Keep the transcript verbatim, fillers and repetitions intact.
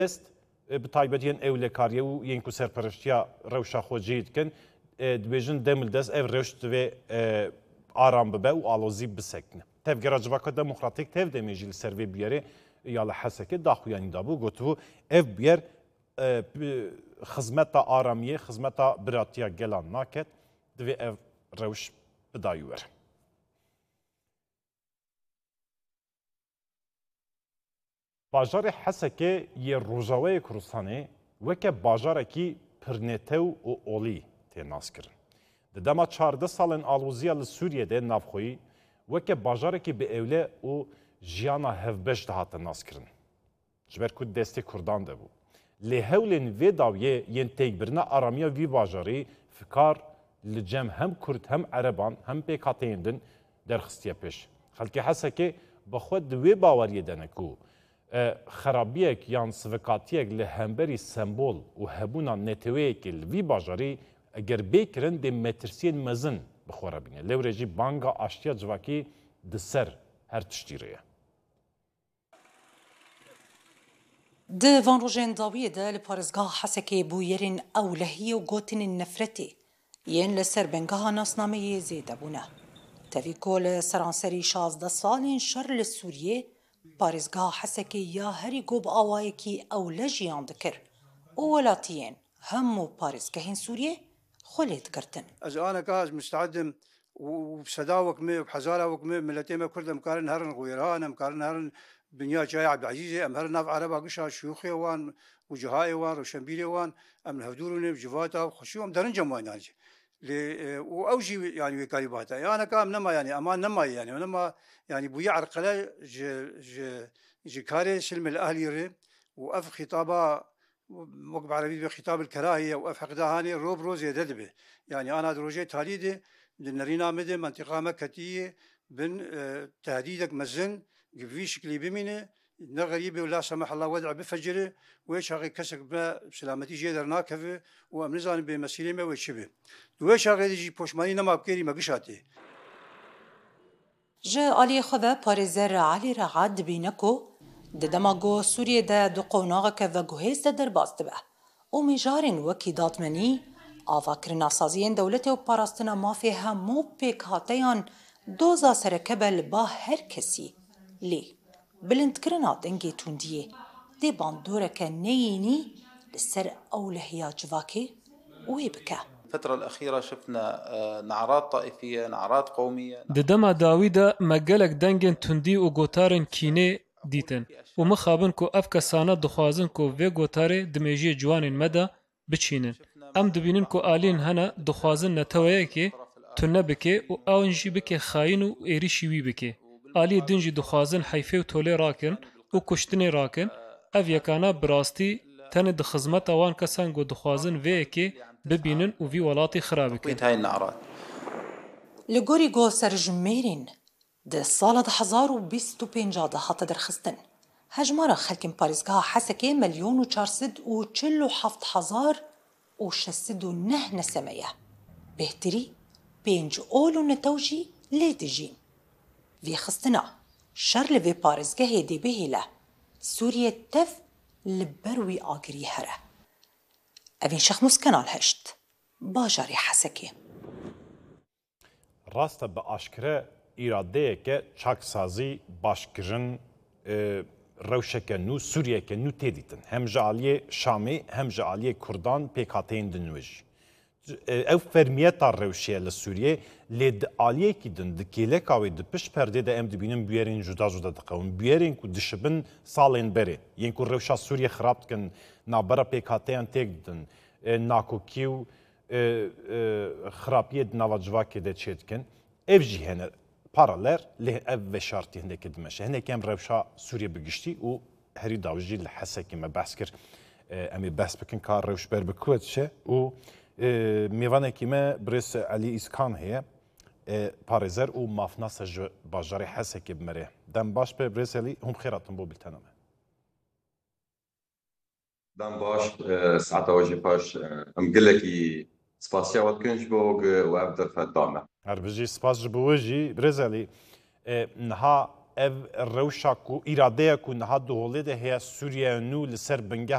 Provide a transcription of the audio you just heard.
است به تایبەتیان ئەولێکاریە و یەنک و سەرپەرشتیا ڕەوشە خۆجێ دکن دبێژن دەمل دەست ئەو ڕێشت دوێ ئارام ببە و ئالۆزی بسەکنە تەفگەرە جڤاکە دەموکراتیک تێv دەمێژی لە سەر vê بویێرێ یا لە حەسەکە داخویانی دابوو گوتبوو ئەv بویێر خزمەتا ئارامiyê خزمەتا biratiya gelan naket divê ev rewş bidayî were. Bajarê Hesekê yê Rojavayê Kurdistanê weke bajarekî pirnêtew û olî tê naskirin. Di dema çardeh salên alûziya li Sûriyeyê navxweyî weke bajarekî bi ewle û jiyana hevbeş dihate naskirin. Ji ber ku destê Kurdan de bû. Lê hewlên vê dawiyê yên têkbirina aramiya vî bajarî fikar li cem hem Kurd hem Ereban hem P K T'yên din derxistiye pêş. Xelkê Hesekê bi xwe di wê baweriyê dene ku xerabiyek yan sivikatiyek li hemberî sembol û hebûna neteweyekê li vî bajarî eger bê kirin dê metirsiyên mezin bi xwe re bîne. Lewrê jî banga aştiya civakî di ser her tiştî re ye. Di van rojên dawiyê de li parêzgeha Hesekê bûyerên ewlehî û gotinên nefretê yên li ser bengeha nasnameyê zêde bûne. Tevî ku li seranserî şazdeh salên şer li Sûriyê parêzgeha Hesekê ya herî got bi awayekî ewle jiyan dikir û welatiyên hemû parêzgehên Sûriyê xwe lê dikirtin. Ez aneka ez müsteedim û seda wek me hezara wek me milletê me Kurd em karin herin xwêran em karin herin Dünya Çayê Abdüazîzê em herin nav Ereba gişa şûxê wan û cihayê wan roşenbîrê wan em li hevdûrûnê civata xweşî em derin cemaînan jî. û ew jî yani wê karî bata. Yaneka em nema yani eman nemayê yani nema yani bûye erqele ji ji karê şilmê li ehlî rê û ev xîtaba wek bi erebî dibe xîtab-ı kerahiyye û ev heqdahanê rob roz zêde dibe. Yani ana di rojê talî de di nerîna me de menteqa me ketiyê bin tehdîdek mezin vî şiklî bimîne ne xerîbê û la semehillah wedع bifecire wê çaxê kesek me selametî jê dernakeve û em nizanin bê mesîlê me wê çi be. Di wê çaxê de jî poşmanî nema bikêrî me gişa tê. Ji aliyê xwe ve parêzer Elî Reha dibîne ku di dema got Sûriyê de du qewnaxeke veguhêz de derbas dibe û mêjarên wekî dadmenî avakirina saziyên dewletê û parastina mafê hemû pêkhateyan doza serekebe li ba her kesî lê bilindkirina dengê tundiyê dê bandoreke neyînî li ser ewlehiya civakê wê bike. الفترة الأخيرة شفنا نعرات طائفية نعرات قومية د دما داوی دا مگلک دنگن تندی و گوتارن کینه دیتن و مخابن کو اف کسانه دخوازن کو و گوتاره دمیجی جوانین مدا بچینن ام دبینن کو آلین هنه دخوازن نتویه که تنه بکه و اونجی بکه خاین و ایری شیوی بکه آلی دنجی دخوازن حیفه و توله راکن و کشتنی راکن اف یکانا براستی تنه دخزمت اوان کسان گو دخوازن وی که ببینن و وی ولاتی خراب کن. لگوری گو سرجمێرین د ساڵە ده هەزار و بیست و پێنجا de hate derxistin. Hejmara xelkên parêzgeha Hesekê milyon û çar sed û çil û heft hezar û şeş sed û neh neseme ye. Bêhtirî pênc ol û netew jî lê dijîn. Vê xistina şer li vê parêzgehê dê bihêle Sûriye tev li ber wî agirî here. Evên şexmuskenal heşt bajarê Hesekê. Rast e bi aşkire îradeyeke çaksazî başkirin rewşeke nû Sûriyeke nû tê dîtin. Hem ji aliyê Şamê hem ji aliyê Kurdan P K T'yên din wê jî. Ew fermiyeta rewşiye li Sûriyê lê di aliyekî din di kêleka wê di pişt perdê de em dibînin bûyerên cuda cuda diqewin. Bûyerên ku dişibin salên berê. Yên ku rewşa Sûriye xirab dikin, navbera P K T'yan têk didin, nakokî û xirapiyê di nava civakê de çê dikin. Ev jî hene paralel lê ev veşartî hindekî dimeşe. Hinekî em rewşa Sûriye bigiştî û herî daw jî li Hesekê me behs kir. Em ê behs bikin ka rewşber bi ku dişe û mêvanekî me birêz Elî İskan heye parêzer û mafnasa ji bajarê Hesekê bimere. Dem baş be birêz Elî hûn xêr hatin bo bîltena me. Dem baş saeta we jî paş em gelekî spasiya we dikin ji bo û ev derfet dame. Her bijî spas ji bo we jî birêz Elî niha ev rewşa ku îradeya ku niha di holê de heye Sûriye nû li ser bingeha